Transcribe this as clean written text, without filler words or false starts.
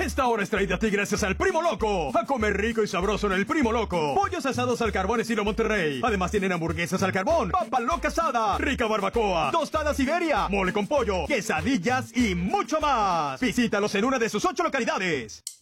Esta hora es traída a ti gracias al Primo Loco. A comer rico y sabroso en el Primo Loco. Pollos asados al carbón estilo Monterrey. Además tienen hamburguesas al carbón, papa loca asada, rica barbacoa, tostada Siberia, mole con pollo, quesadillas y mucho más. Visítalos en una de sus 8 localidades.